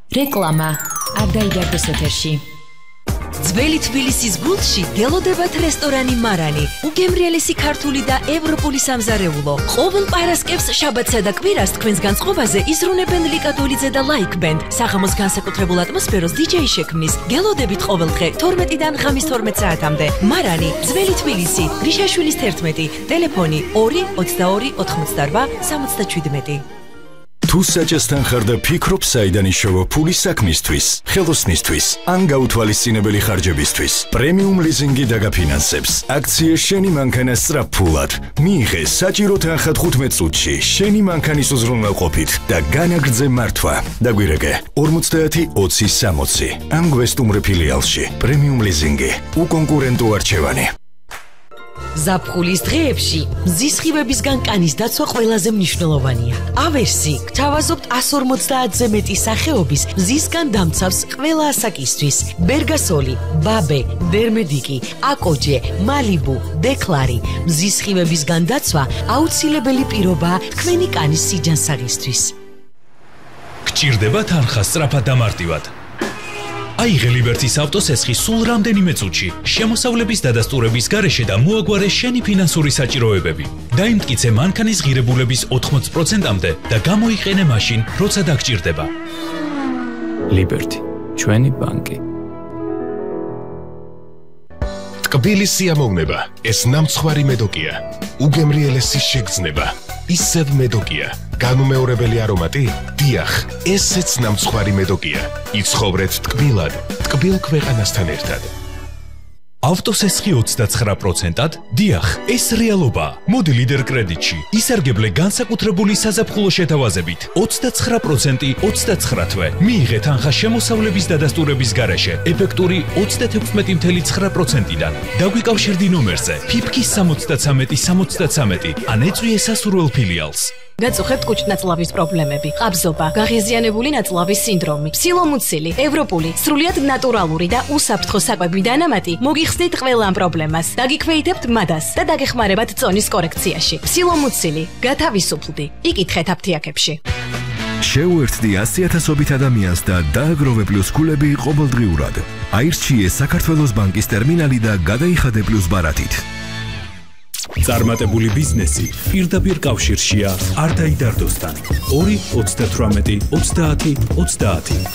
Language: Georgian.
რეკლამა არ დაიდარდოს ეთერში. ძველი თბილისის გულში გელოდებათ რესტორანი მარანი, უგემრიელესი ქართული და ევროპული სამზარეულო. ყოველ პარასკევს, შაბათსა და კვირას თქვენს განწყობაზე იზრუნებენ ლიკადოლიძე და ლაიქ ბენდ. საღამოს განსაკუთრებულ ატმოსფეროს დიჯეი შექმნის. გელოდებით ყოველდღე 12-დან ღამის 12 საათამდე. მარანი, ძველი თბილისი, გრიშაშვილის 11, ტელეფონი 2 22 88 77. თუ საჭესთან ხარ და ფიქრობ საიდან იშოვა ფული საქმისთვის, ხელოსნისთვის, ან გაუთვალისწინებელი ხარჯებისთვის, პრემიუმ ლიზინგი დაგაფინანსებს. აქცია შენი მანქანა სწრაფფულად. მიიღე საჭირო თანხა 15 წუთში შენი მანქანის უზრუნველყოფით და განაგრძე მართვა. დაგვირეკე 50 20 60 ან გვესტუმრე ფილიალში. პრემიუმ ლიზინგი, უკონკურენტო არჩევანი. ზაფხულის დღეებში მზის სხივებისგან კანის დაცვა ყველაზე მნიშვნელოვანია. ავერსი გთავაზობთ 150-ზე მეტი სახეობის მზისგან დამცავს ყველა ასაკისთვის. ბერგასოლი, ბაბე, დერმედიკი, აკოჯე, მალიბუ, დეკლარი. მზის სხივებისგან დაცვა აუცილებელი პირობაა თქვენი კანის სიჯანსაღისთვის. გჭირდება თანხა სწრაფად და მარტივად. აიღე ლიბერტის ავტოსესხი სულ რამდენიმე წუთში, შემოსავლების დადასტურების გარეშე და მოაგვარე შენი ფინანსური საჭიროებები. დაიმტკიცე მანქანის ღირებულების 80%-მდე და გამოიყენე მაშინ, როცა დაგჭირდება. ლიბერტი, ჩვენი ბანკი. ტკბილის სიამოვნება, ეს ნამცხვარი მედოკია. უგემრიელესი შეგრძნება, ისევ მედოკია. განუმეორებელი არომატი? დიახ, ესეც ნამცხვარი მედოკია. იცხოვრეთ ტკბილად, ტკბილ ქვეყანასთან ერთად. ავტოსესხი 29%-ად? დიახ, ეს რეალობაა. მოდი ლიდერ კრედიტში. ისარგებლე განსაკუთრებული საზაფხულო შეთავაზებით. 29% 29 თვე. მიიღე თანხა შემოსავლების დადასტურების გარეშე. ეფექტური 36.9%-დან. დაგვიკავშირდი ნომერზე ფიფქის 73 73 ან ეწვი ესასურველ ფილიალს. გაწუხებთ კუჭნაწლავის პრობლემები, ყაბზობა, გაღიზიანებული ნაწლავის სინდრომი, ფსილომუცილი, ევროპული, სრულიად ნატურალური და უსაფრთხო საკვები დანამატი მოგიხსნით ყველა ამ პრობლემას. დაგიქვეითებთ მადას და დაგეხმარებათ წონის კორექციაში. ფსილომუცილი, გათავისუფლდი. იკითხეთ აფთიაქებში. შეუერთდი 100,000-ობით ადამიანს და დააგროვე პლუს ქულები ყოველდღიურად. აირჩიე საქართველოს ბანკის ტერმინალი და გადაიხადე პლუს ბარათით. წარმატებული ბიზნესი პირდაპირ კავშირშია არ დაიდარდოსთან. 2 38 30 30